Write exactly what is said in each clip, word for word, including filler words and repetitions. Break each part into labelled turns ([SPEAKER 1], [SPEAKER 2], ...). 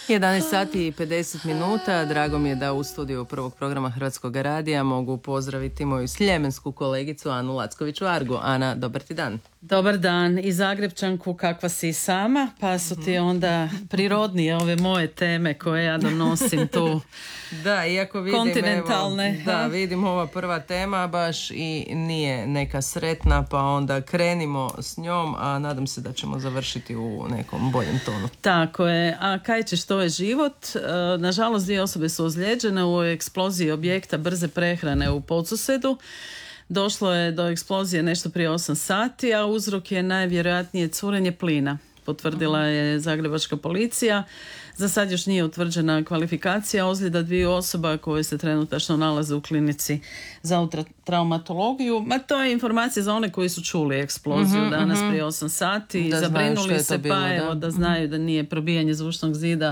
[SPEAKER 1] jedanaest sati i pedeset minuta. Drago mi je da u studiju prvog programa Hrvatskog radija mogu pozdraviti moju sljemensku kolegicu Anu Lacković-Vargu. Ana, dobar ti dan.
[SPEAKER 2] Dobar dan. I Zagrepčanku kakva si sama, pa su ti onda prirodnije ove moje teme koje ja donosim tu.
[SPEAKER 1] Da, iako vidim,
[SPEAKER 2] kontinentalne.
[SPEAKER 1] Evo, da, vidim ova prva tema baš i nije neka sretna, pa onda krenimo s njom, a nadam se da ćemo završiti u nekom boljem tonu.
[SPEAKER 2] Tako je. A kaj ćeš, to je život. Nažalost, dvije osobe su ozlijeđene u eksploziji objekta brze prehrane u Podsusedu. Došlo je do eksplozije nešto prije osam sati, a uzrok je najvjerojatnije curenje plina, potvrdila je zagrebačka policija. Za sad još nije utvrđena kvalifikacija ozljeda dviju osoba koje se trenutačno nalaze u klinici za traumatologiju. Ma to je informacija za one koji su čuli eksploziju mm-hmm, danas prije osam sati i zabrinuli se, bilo, pa evo da, da znaju da nije probijanje zvučnog zida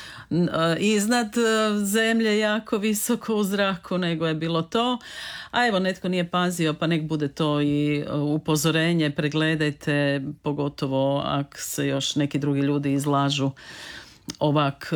[SPEAKER 2] iznad zemlje jako visoko u zraku, nego je bilo to. A evo, netko nije pazio, pa nek bude to i upozorenje, pregledajte, pogotovo ako se još neki drugi ljudi izlažu ovak,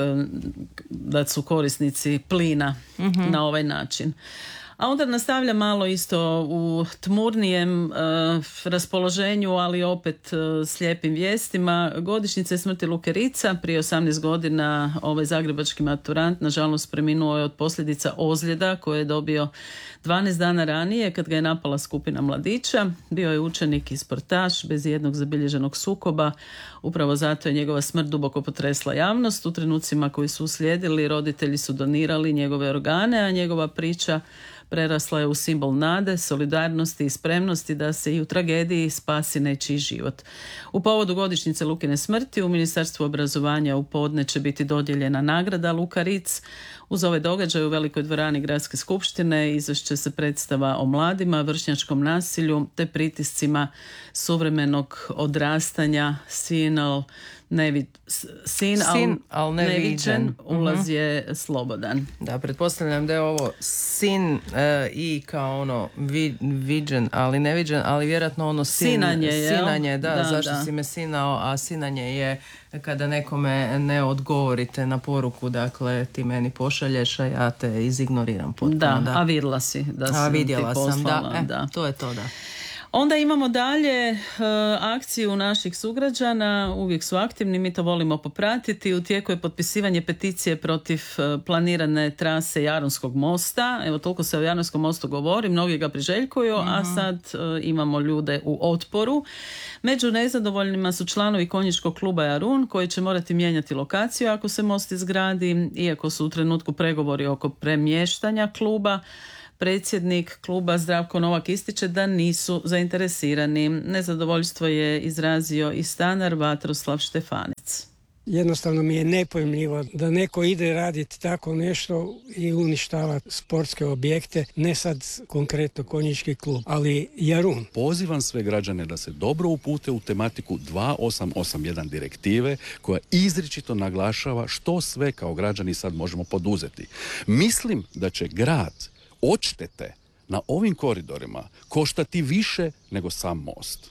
[SPEAKER 2] da su korisnici plina mm-hmm. na ovaj način. A onda nastavlja malo isto u tmurnijem uh, raspoloženju, ali opet uh, s lijepim vijestima. Godišnjice smrti Luke Ritza, prije osamnaest godina ovaj zagrebački maturant nažalost preminuo je od posljedica ozljeda koje je dobio dvanaest dana ranije kad ga je napala skupina mladića. Bio je učenik i sportaš bez jednog zabilježenog sukoba. Upravo zato je njegova smrt duboko potresla javnost. U trenucima koji su uslijedili roditelji su donirali njegove organe, a njegova priča prerasla je u simbol nade, solidarnosti i spremnosti da se i u tragediji spasi nečiji život. U povodu godišnjice Lukine smrti u Ministarstvu obrazovanja u podne će biti dodijeljena nagrada Luka Ritz. Uz ove događaje u velikoj dvorani Gradske skupštine izvešće se predstava o mladima, vršnjačkom nasilju te pritiscima suvremenog odrastanja. Sin al nevid, sin,
[SPEAKER 1] sin al,
[SPEAKER 2] al neviđen, ulaz uh-huh. je slobodan.
[SPEAKER 1] Da, pretpostavljam da je ovo sin uh, i kao ono vi, viđen, ali neviđen, ali vjerojatno ono sin,
[SPEAKER 2] sinanje,
[SPEAKER 1] sinanje, da,
[SPEAKER 2] da,
[SPEAKER 1] zašto
[SPEAKER 2] da.
[SPEAKER 1] si me sinao, a sinanje je kada nekome ne odgovorite na poruku, dakle ti meni pošalješ, a ja te izignoriram potpuno.
[SPEAKER 2] Da,
[SPEAKER 1] da.
[SPEAKER 2] a vidjela si da sam
[SPEAKER 1] a, vidjela
[SPEAKER 2] ti poslala.
[SPEAKER 1] Sam, da. E,
[SPEAKER 2] da.
[SPEAKER 1] To je to, da.
[SPEAKER 2] Onda imamo dalje uh, akciju naših sugrađana, uvijek su aktivni, mi to volimo popratiti. U tijeku je potpisivanje peticije protiv uh, planirane trase Jarunskog mosta. Evo, toliko se o Jarunskom mostu govori, mnogi ga priželjkuju, mm-hmm. a sad uh, imamo ljude u otporu. Među nezadovoljnima su članovi konjičkog kluba Jarun koji će morati mijenjati lokaciju ako se most izgradi, iako su u trenutku pregovori oko premještanja kluba. Predsjednik kluba Zdravko Novak ističe da nisu zainteresirani. Nezadovoljstvo je izrazio i stanar Vatroslav Štefanec.
[SPEAKER 3] Jednostavno mi je nepojmljivo da neko ide raditi tako nešto i uništava sportske objekte, ne sad konkretno konjički klub, ali Jarun.
[SPEAKER 4] Pozivam sve građane da se dobro upute u tematiku dva osam osam jedan direktive koja izričito naglašava što sve kao građani sad možemo poduzeti. Mislim da će grad odštete na ovim koridorima koštati više nego sam most.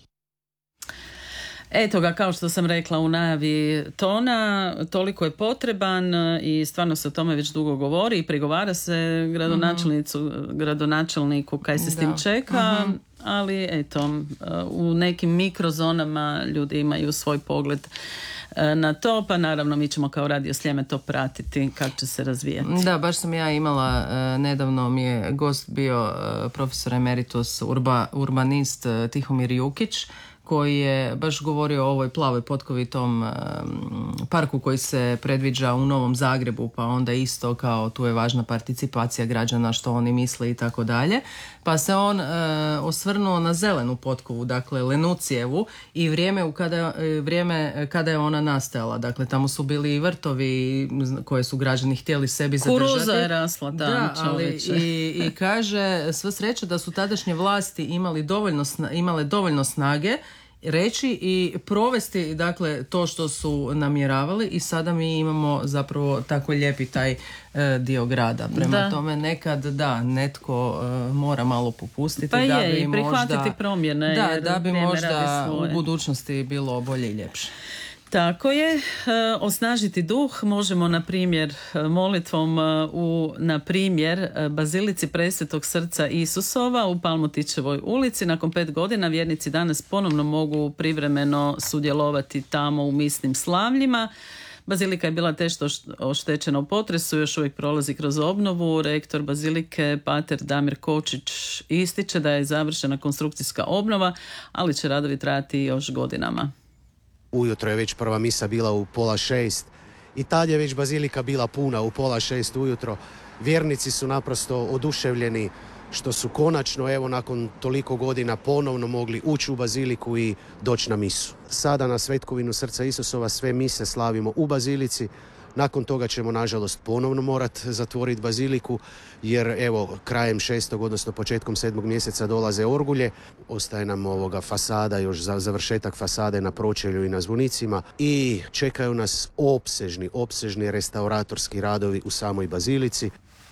[SPEAKER 2] Eto ga, kao što sam rekla u najavi tona, toliko je potreban i stvarno se o tome već dugo govori i prigovara se gradonačelnicu, gradonačelniku kaj se s tim čeka, uh-huh. ali eto, u nekim mikrozonama ljudi imaju svoj pogled na to, pa naravno mi ćemo kao Radio Sljeme to pratiti kako će se razvijati.
[SPEAKER 1] Da, baš sam ja imala, uh, nedavno mi je gost bio uh, profesor emeritus urba, urbanist uh, Tihomir Jukić, koji je baš govorio o ovoj plavoj potkovitom um, parku koji se predviđa u Novom Zagrebu, pa onda isto kao tu je važna participacija građana, što oni misle i tako dalje. Pa se on uh, osvrnuo na zelenu potkovu, dakle Lenucijevu, i vrijeme, u kada, vrijeme kada je ona nastajala. Dakle, tamo su bili i vrtovi koje su građani htjeli sebi zadržati.
[SPEAKER 2] Kuruza je rasla tamo,
[SPEAKER 1] da, ali i, i kaže, sva sreća da su tadašnje vlasti imali dovoljno, imale dovoljno snage reći i provesti, dakle, to što su namjeravali, i sada mi imamo zapravo tako lijepi taj e, dio grada. Prema da. tome nekad da, netko e, mora malo popustiti.
[SPEAKER 2] Pa
[SPEAKER 1] da
[SPEAKER 2] je,
[SPEAKER 1] bi
[SPEAKER 2] i prihvatiti
[SPEAKER 1] možda,
[SPEAKER 2] promjene.
[SPEAKER 1] Da,
[SPEAKER 2] jer
[SPEAKER 1] da bi možda
[SPEAKER 2] u
[SPEAKER 1] budućnosti bilo bolje i ljepše.
[SPEAKER 2] Tako je, e, osnažiti duh možemo na primjer molitvom e, u na primjer Bazilici Presvetog Srca Isusova u Palmotićevoj ulici. Nakon pet godina vjernici danas ponovno mogu privremeno sudjelovati tamo u misnim slavljima. Bazilika je bila teško oštećena u potresu, još uvijek prolazi kroz obnovu. Rektor Bazilike, pater Damir Kočić, ističe da je završena konstrukcijska obnova, ali će radovi trajati još godinama.
[SPEAKER 5] Ujutro je već prva misa bila u pola šest i tad je već bazilika bila puna u pola šest ujutro. Vjernici su naprosto oduševljeni što su konačno, evo, nakon toliko godina ponovno mogli ući u baziliku i doći na misu. Sada na Svetkovinu Srca Isusova sve mise slavimo u bazilici. Nakon toga ćemo, nažalost, ponovno morati zatvoriti baziliku, jer evo, krajem šestog, odnosno početkom sedmog mjeseca dolaze orgulje. Ostaje nam ovoga fasada, još za završetak fasade na pročelju i na zvonicima. I čekaju nas opsežni, opsežni restauratorski radovi u samoj bazilici.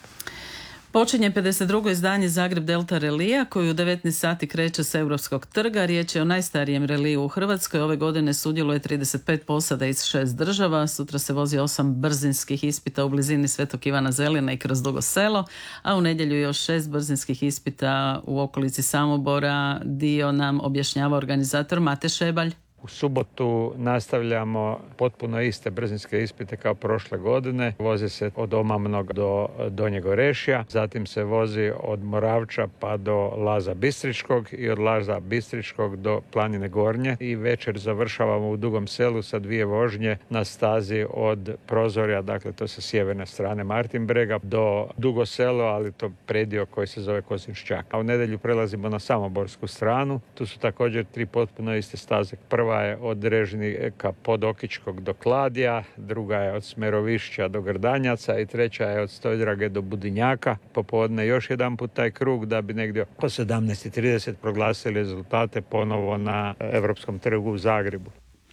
[SPEAKER 2] Počinje pedeset drugo izdanje Zagreb Delta relija koji u devetnaest sati kreće s Europskog trga. Riječ je o najstarijem reliju u Hrvatskoj. Ove godine sudjeluje trideset pet posada iz šest država. Sutra se vozi osam brzinskih ispita u blizini Svetog Ivana Zelina i kroz Dugo Selo, a u nedjelju još šest brzinskih ispita u okolici Samobora. Dio nam objašnjava organizator Mate Šebalj.
[SPEAKER 6] U subotu nastavljamo potpuno iste brzinske ispite kao prošle godine. Vozi se od Omamnog do Donjeg Orešja, zatim se vozi od Moravča pa do Laza Bistričkog i od Laza Bistričkog do Planine Gornje. I večer završavamo u Dugom Selu sa dvije vožnje na stazi od Prozorja, dakle to sa sjeverne strane Martinbrega, do Dugo Selo, ali to predio koji se zove Kosinšćak. A u nedjelju prelazimo na Samoborsku stranu. Tu su također tri potpuno iste staze. Prva je od Režnika Podokičkog do Kladija, druga je od Smerovišća do Grdanjaca i treća je od Stojdrage do Budinjaka. Popodne još jedan put taj krug da bi negdje oko sedamnaest i trideset proglasili rezultate ponovo na Europskom trgu u Zagrebu.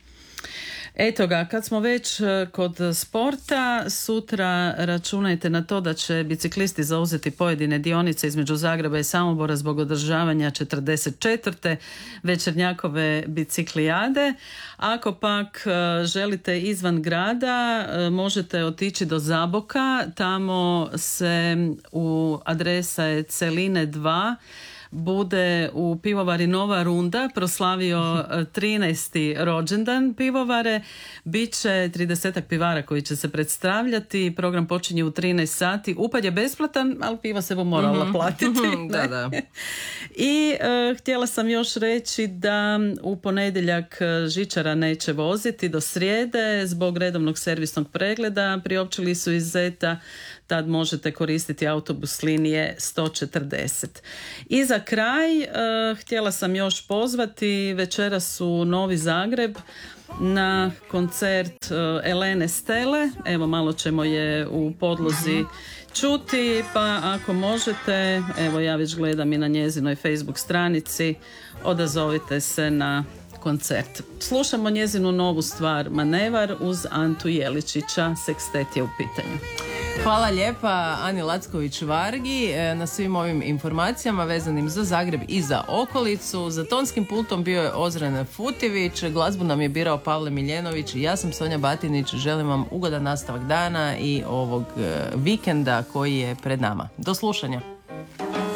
[SPEAKER 2] Eto ga, kad smo već kod sporta, sutra računajte na to da će biciklisti zauzeti pojedine dionice između Zagreba i Samobora zbog održavanja četrdeset četvrte večernjakove biciklijade. Ako pak želite izvan grada, možete otići do Zaboka, tamo se u adresa je Celine dva bude u pivovari Nova Runda proslavio trinaesti rođendan pivovare. Biće tridesetak pivara koji će se predstavljati. Program počinje u trinaest sati. Upad je besplatan, ali piva se bo morala mm-hmm. platiti.
[SPEAKER 1] da, da.
[SPEAKER 2] I uh, htjela sam još reći da u ponedjeljak žičara neće voziti do srijede zbog redovnog servisnog pregleda. Priopćili su iz Zeta, tad možete koristiti autobus linije sto četrdeset. I za kraj uh, htjela sam još pozvati, večeras u Novi Zagreb na koncert uh, Elene Stele. Evo, malo ćemo je u podlozi čuti, pa ako možete, evo ja već gledam i na njezinoj Facebook stranici, odazovite se na koncert. Slušamo njezinu novu stvar Manevar uz Antu Jeličića, sekstet je u pitanju.
[SPEAKER 1] Hvala lijepa Ani Lacković-Vargi na svim ovim informacijama vezanim za Zagreb i za okolicu. Za tonskim pultom bio je Ozren Futivić, glazbu nam je birao Pavle Miljenović i ja sam Sonja Batinić. Želim vam ugodan nastavak dana i ovog vikenda koji je pred nama. Do slušanja.